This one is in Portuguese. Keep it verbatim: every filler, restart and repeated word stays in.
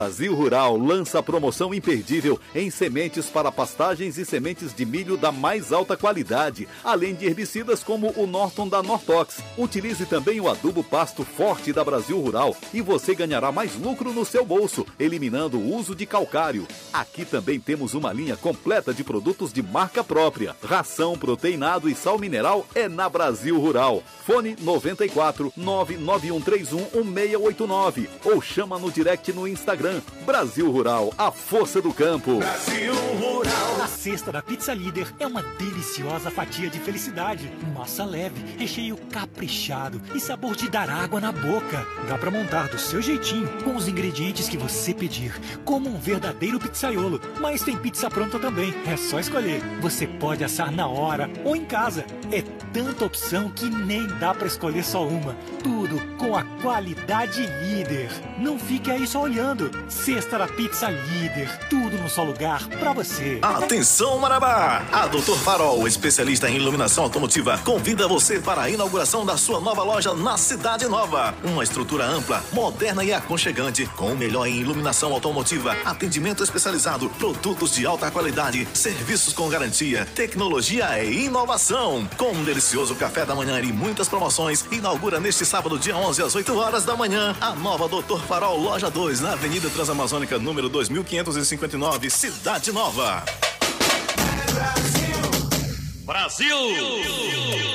Brasil Rural lança a promoção imperdível em sementes para pastagens e sementes de milho da mais alta qualidade, além de herbicidas como o Norton da Nortox. Utilize também o adubo pasto forte da Brasil Rural e você ganhará mais lucro no seu bolso, eliminando o uso de calcário. Aqui também temos uma linha completa de produtos de marca própria. Ração, proteinado e sal mineral é na Brasil Rural. Fone noventa e quatro, nove nove um três um, um seis oito nove ou chama no direct no Instagram. Brasil Rural, a força do campo. Brasil Rural. A cesta da Pizza Líder é uma deliciosa fatia de felicidade. Massa leve, recheio caprichado e sabor de dar água na boca. Dá pra montar do seu jeitinho, com os ingredientes que você pedir, como um verdadeiro pizzaiolo. Mas tem pizza pronta também, é só escolher. Você pode assar na hora ou em casa. É tanta opção que nem dá pra escolher só uma. Tudo com a qualidade líder. Não fique aí só olhando. Cesta da Pizza Líder. Tudo num só lugar pra você. Atenção, Marabá! A doutor Farol, especialista em iluminação automotiva, convida você para a inauguração da sua nova loja na Cidade Nova. Uma estrutura ampla, moderna e aconchegante, com o melhor em iluminação automotiva, atendimento especializado, produtos de alta qualidade, serviços com garantia, tecnologia e inovação. Com um delicioso café da manhã e muitas promoções, inaugura neste sábado, dia onze, às oito horas da manhã, a nova doutor Farol Loja dois, na Avenida Transamazônica, número dois mil quinhentos e cinquenta e nove, Cidade Nova. Brasil! Brasil!